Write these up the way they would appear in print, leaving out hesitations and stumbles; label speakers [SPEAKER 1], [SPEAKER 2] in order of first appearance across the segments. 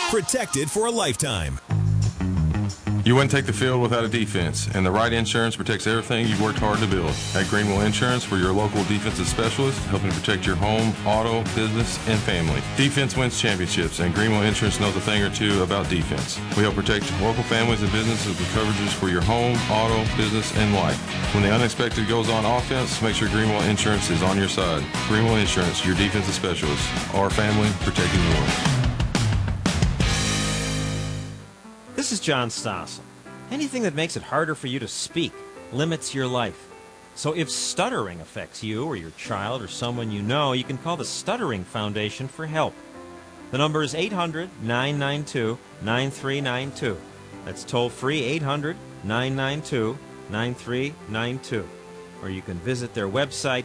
[SPEAKER 1] Protected for a lifetime.
[SPEAKER 2] You wouldn't take the field without a defense, and the right insurance protects everything you've worked hard to build. At Greenwell Insurance, we're your local defensive specialist, helping to protect your home, auto, business, and family. Defense wins championships, and Greenwell Insurance knows a thing or two about defense. We help protect local families and businesses with coverages for your home, auto, business, and life. When the unexpected goes on offense, make sure Greenwell Insurance is on your side. Greenwell Insurance, your defensive specialist. Our family, protecting yours.
[SPEAKER 3] This is John Stossel. Anything that makes it harder for you to speak limits your life. So if stuttering affects you or your child or someone you know, you can call the Stuttering Foundation for help. The number is 800-992-9392. That's toll free, 800-992-9392. Or you can visit their website,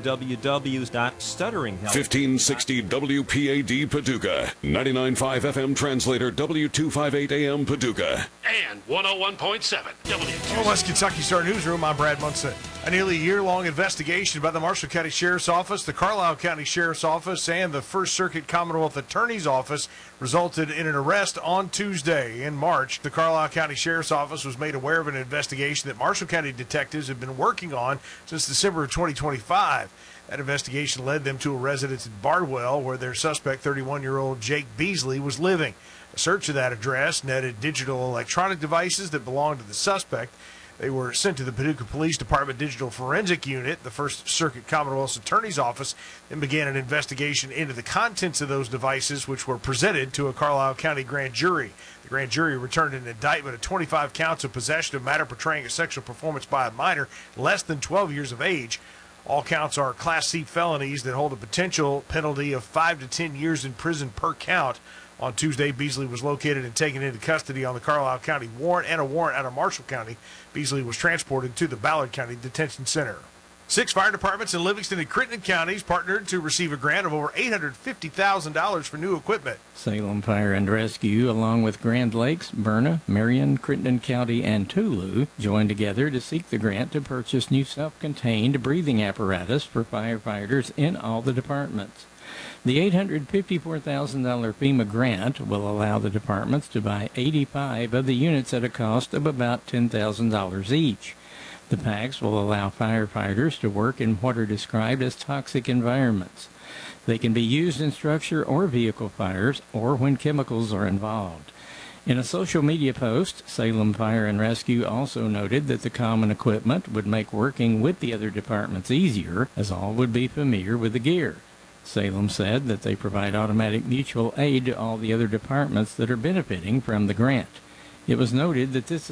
[SPEAKER 3] www.stutteringhelp.
[SPEAKER 4] 1560 WPAD Paducah, 99.5 FM translator, W258 AM Paducah.
[SPEAKER 5] And 101.7 W2.
[SPEAKER 6] Well, West Kentucky Star Newsroom, I'm Brad Munson. A nearly year-long investigation by the Marshall County Sheriff's Office, the Carlisle County Sheriff's Office, and the First Circuit Commonwealth Attorney's Office resulted in an arrest on Tuesday. In March, the Carlisle County Sheriff's Office was made aware of an investigation that Marshall County detectives have been working on since December of 2025. That investigation led them to a residence in Bardwell where their suspect, 31-year-old Jake Beasley, was living. A search of that address netted digital electronic devices that belonged to the suspect. They were sent to the Paducah Police Department Digital Forensic Unit. The First Circuit Commonwealth's Attorney's Office then began an investigation into the contents of those devices, which were presented to a Carlisle County grand jury. The grand jury returned an indictment of 25 counts of possession of matter portraying a sexual performance by a minor less than 12 years of age. All counts are Class C felonies that hold a potential penalty of 5 to 10 years in prison per count. On Tuesday, Beasley was located and taken into custody on the Carlisle County warrant and a warrant out of Marshall County. Beasley was transported to the Ballard County Detention Center. 6 fire departments in Livingston and Crittenden counties partnered to receive a grant of over $850,000 for new equipment.
[SPEAKER 7] Salem Fire and Rescue, along with Grand Lakes, Berna, Marion, Crittenden County, and Tulu, joined together to seek the grant to purchase new self-contained breathing apparatus for firefighters in all the departments. The $854,000 FEMA grant will allow the departments to buy 85 of the units at a cost of about $10,000 each. The packs will allow firefighters to work in what are described as toxic environments. They can be used in structure or vehicle fires or when chemicals are involved. In a social media post, Salem Fire and Rescue also noted that the common equipment would make working with the other departments easier, as all would be familiar with the gear. Salem said that they provide automatic mutual aid to all the other departments that are benefiting from the grant. It was noted that this